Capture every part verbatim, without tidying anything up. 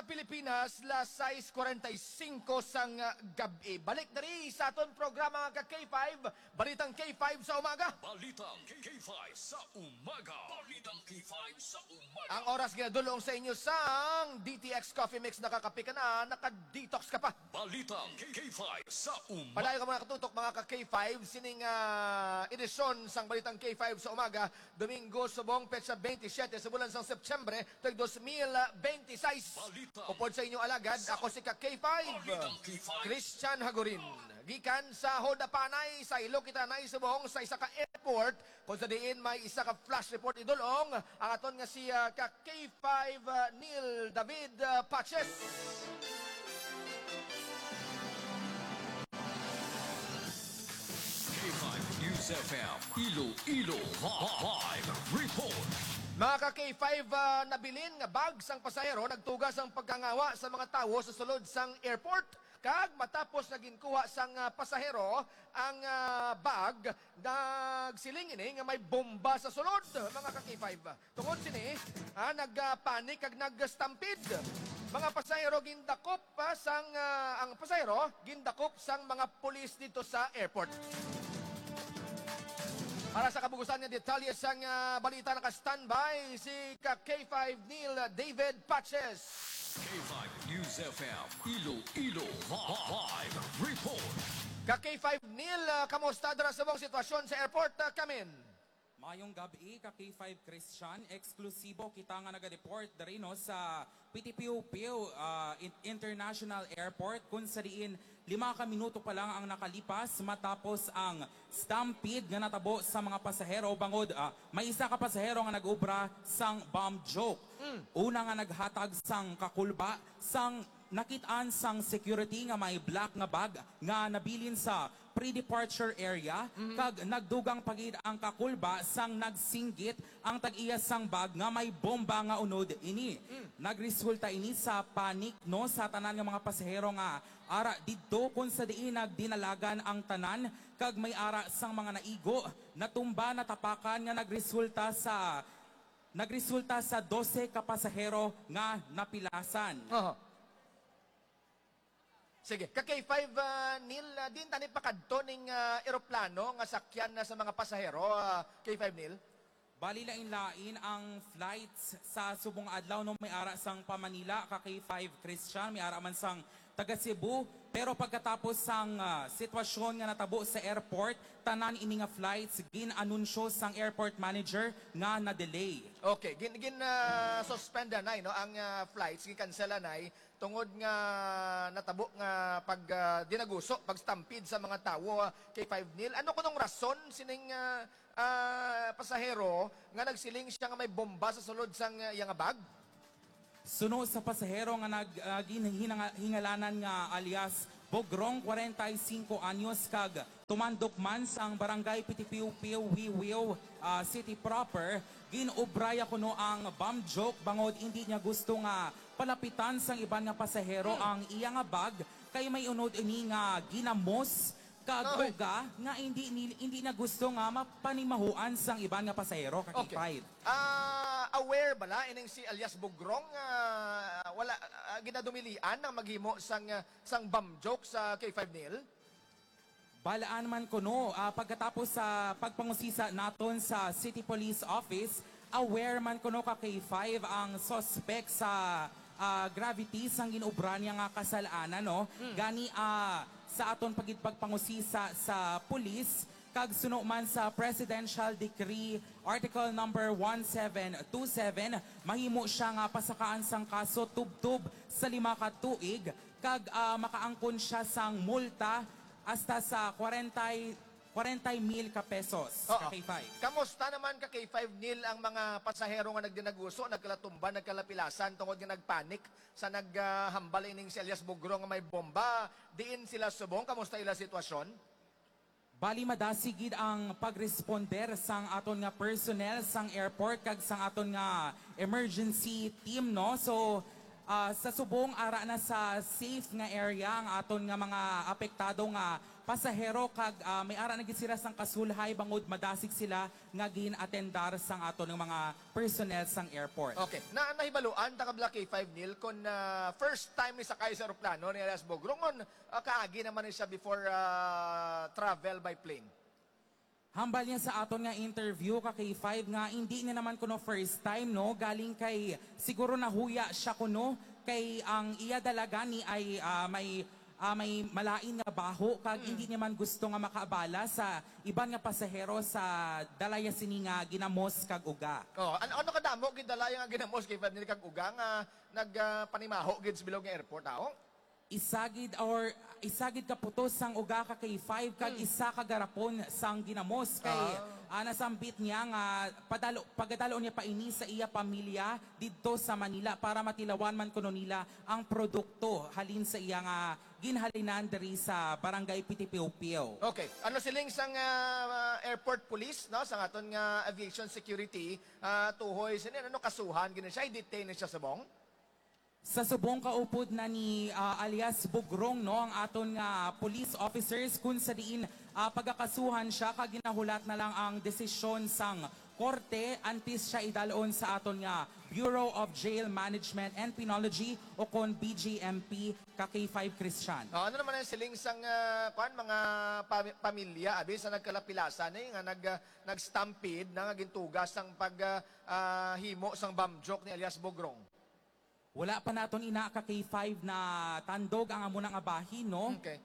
Pilipinas, las sais kuwarenta y singko sang uh, gabi. Balik na rin sa aton programa ka K five, Balitang K five sa umaga. Balitang K five sa umaga. Balitang K five sa umaga. Ang oras ginadulong sa inyo sang D T X Coffee Mix, nakakapi ka na, nakadetox ka pa. Balitang K five sa umaga. Padayo ka mga katutok mga ka K five, sining uh, edisyon sang Balitang K five sa umaga, Domingo, subong petsa twenty-seven sa bulan sang Septembre, tag two thousand twenty-six. Balitang Upod sa inyong alagad, ako si ka K five, Balitang K five. Christian Hagurin. Gikan sa Hodapanay, sa Ilo kita na isubong sa isa ka airport, kung sa diin may isa ka flash report idulong, ang aton nga si uh, ka K five uh, Neil David uh, Paches. K five News F M Iloilo Live Report. Mga ka K five, uh, nabilin nga bag sang pasahero, nagtugas ang pagkangawa sa mga tawo sa sulod sang airport. Kag matapos naginkuha sang uh, pasahero ang uh, bag, nagsiling ini nga may bomba sa sulod, mga ka K five. Tungod sini, ah, nagpanik kag nagstampede. Mga pasahero gindakop pa sang uh, ang pasahero gindakop sang mga pulis dito sa airport. Para sa kabugusan ng detalye sang uh, balita, naka-standby si ka K five Neil David Patches. K five News F M Iloilo Live Report. Ka K five Neil, uh, kamusta dara sa mong sitwasyon sa airport, uh, Kamin? Mayong gabi, ka K five Christian, eksklusibo kita nga naga-report dari no sa P T P U P U uh, International Airport, kung sa diin lima ka minuto pa lang ang nakalipas matapos ang stampede nga natabo sa mga pasahero bangod uh, may isa ka pasahero nga nag-ubra sang bomb joke. Mm. Una nga naghatag sang kakulba sang nakitaan sang security nga may black nga bag nga nabilin sa pre-departure area. Mm-hmm. Kag nagdugang pagid ang kakulba sang nagsinggit ang tag-iya sang bag nga may bomba nga unod ini. Mm. Nagresulta ini sa panik no sa tanan nga mga pasahero nga ara didto kung sa diin nagdinalagan ang tanan, kag may ara sang mga naigo natumba natapakan nga nagresulta sa nagresulta sa twelve ka pasahero nga napilasan. Uh-huh. Sige, ka K five uh, Neil, uh, din tani pakadto ning uh, eroplano nga sakyan na sa mga pasahero, uh, K five Neil? Bali lain-lain ang flights sa subong adlaw no may ara sang pa Manila, ka K five Christian, may ara man sang taga Cebu, pero pagkatapos sang uh, sitwasyon nga natabo sa airport, tanan ini nga flights gin-anunsyo sang airport manager nga na-delay. Okay, gin gin uh, suspend na no ang uh, flights, gi-cancel na tungod nga natabo nga pag uh, dinaguso, pag stampede sa mga tawo, uh, K five Neil. Ano kunong rason sining uh, uh, pasahero nga nagsiling siya nga may bomba sa sulod sang uh, yang bag? Suno sa pasahero nga nag uh, hingalanan nga alias Bogrong, forty-five anyos, kag tumandok man sang barangay P T P U P U Wiwiw uh, City proper, ginubraya kuno ang bomb joke bangod hindi niya gusto nga palapitan sang iban nga pasahero hmm. ang iya nga bag, kay may unod ini nga ginamos kaduga nga hindi hindi na gusto nga mapanimahuan sang iban nga pasahero, ka K five. Okay. Uh, aware bala ining si alias Bogrong uh, wala uh, ginadumilian ang maghimo sang uh, sang bomb joke sa K five Neil? Balaan man kuno uh, pagkatapos sa pagpangusisa naton sa City Police Office, aware man kuno ka K five ang suspect sa uh, gravity sang ginubra niya nga kasalanan no. Hmm. Gani uh, sa aton pagid pagpangusisa sa police, kag suno man sa Presidential Decree Article number seventeen twenty-seven, mahimo siya nga pasakaan sang kaso tubtub sa lima ka tuig, kag uh, makaangkon siya sang multa hasta sa forty mil ka pesos, ka K five. Kamusta naman ka K five Neil ang mga pasahero nga nagdinaguso, nagkalatumba, nagkalapilasan tungod nga nagpanik sa naghambal uh, ining si alias Bogrong nga may bomba? Diin sila subong, kamusta ila sitwasyon? Bali madasigid ang pagresponder sang aton nga personnel sang airport kag sang aton nga emergency team no. So Ah, sa subong ara na sa safe nga area ang aton nga mga apektado nga pasahero kag ah, may ara na gid sila sang kasulhay bangod madasig sila nga gin-attendar sang aton nga mga personnel sang airport. Okay. Na nahibaluan ta kabla K five Nil kon ah, first time ni sakay sa eroplano ni Elias Bogrong on ah, kaagi naman ni siya before ah, travel by plane. Hambal niya sa aton nga interview ka K five nga hindi niya naman kuno first time no galing kay siguro nahuya siya kuno kay ang iya dalaga ni ay ah, may ah, may malain nga baho kag hindi niya man gusto nga makaabala sa iban nga pasahero sa dalaya sini nga ginamos kag uga. Oh, ano ano kadamo gid dalay nga ginamos K five Nil kag uga nga nagpanimaho gid sa bilog nga airport tao. Isagid or isagid ka putos sang uga ka kay five kag isa ka garapon sang ginamos kay ah. nasambit niya nga padalo pagadalo niya pa ini sa iya pamilya didto sa Manila para matilawan man kuno nila ang produkto halin sa iya nga ginhalinan diri sa barangay Pitipiupio. Okay. Ano siling sang ah, airport police no sa aton nga aviation security ah, tuhoy sinin ano kasuhan gini siya i-detain ni siya sa bong? Sa subong kaupod na ni ah, alias Bogrong no ang aton nga police officers kun sa diin ah, pagakasuhan siya kag ginahulat na lang ang desisyon sang korte antes siya idalon sa aton nga Bureau of Jail Management and Penology o kon B J M P ka K five Christian. Oh, ano naman ang siling sang ah, kuan mga pami- pamilya abi sa nagkalapilasan eh, nga nag ah, nag-stampede na nga gintugas sang pag ah, ah, himo sang bamjok ni Elias Bogrong. Wala pa naton ina ka K five na tandog ang amo nga bahin no. Okay.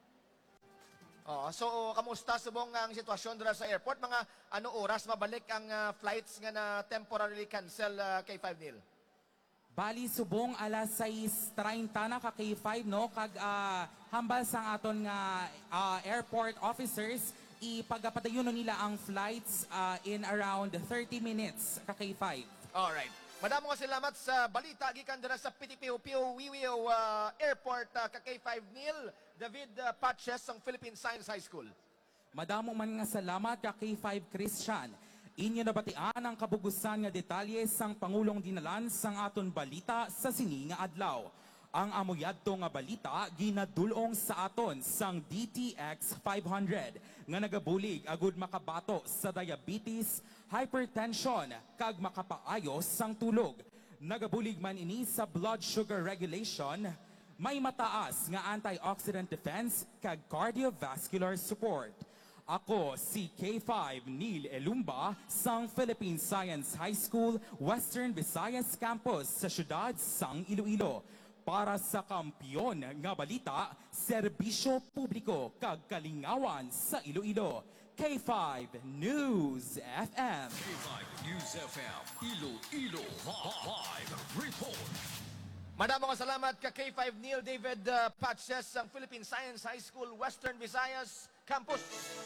Oh, so kamusta subong ang sitwasyon dira sa airport? Mga ano oras mabalik ang ah, flights nga na temporarily cancel ah, K five Nil? Bali subong alas sais treinta na ka K five no kag ah, hambal sang aton nga ah, airport officers ipagapadayon nila ang flights ah, in around thirty minutes ka K five. Alright. Madamo nga salamat sa balita gikan dira sa Pitipiupio Wiwio ah, Airport ah, ka K five Nil. David ah, Patches sang Philippine Science High School. Madamo man nga salamat ka K five Christian. Inyo nabatian ang kabugusan nga detalye sang Pangulong dinalan sang aton balita sa sini nga adlaw. Ang amuyadto nga balita ginadulong sa aton sang D T X five hundred nga nagabulig agud makabato sa diabetes, hypertension kag makapaayos sang tulog. Nagabulig man ini sa blood sugar regulation, may mataas nga antioxidant defense kag cardiovascular support. Ako si K five Neil Elumba sang Philippine Science High School, Western Visayas Campus sa siyudad sang Iloilo. Para sa kampiyon nga balita, serbisyo publiko kag kalingawan sa Iloilo. K five News F M. K five News F M, Iloilo Live Report. Madamo nga salamat ka K five Neil David uh, Patches sang Philippine Science High School, Western Visayas Campus.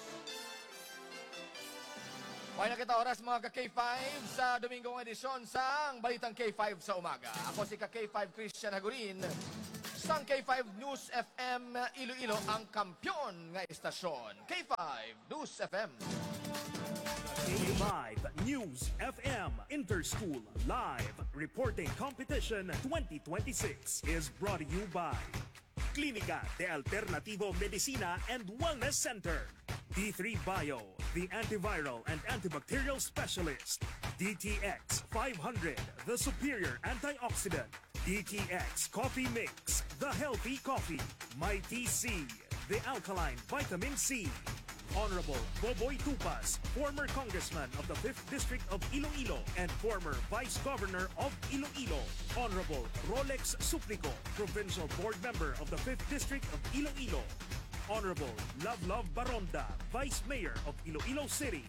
Wala na kita oras mga ka K five sa Domingong edisyon sang Balitang K five sa umaga. Ako si ka K five Christian Hagurin sang K five News F M Iloilo, ang kampyon nga istasyon. K five News F M. K five News F M Interschool Live Reporting Competition twenty twenty-six is brought to you by Clínica de Alternativo Medicina and Wellness Center, D three Bio, the antiviral and antibacterial specialist, D T X five hundred, the superior antioxidant, D T X Coffee Mix, the healthy coffee, Mighty C, the alkaline vitamin C, Honorable Boboy Tupas, former congressman of the fifth District of Iloilo and former Vice Governor of Iloilo. Honorable Rolex Suplico, provincial board member of the fifth District of Iloilo. Honorable Love Love Baronda, Vice Mayor of Iloilo City.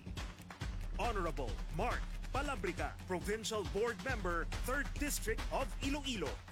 Honorable Mark Palabrica, provincial board member, third District of Iloilo.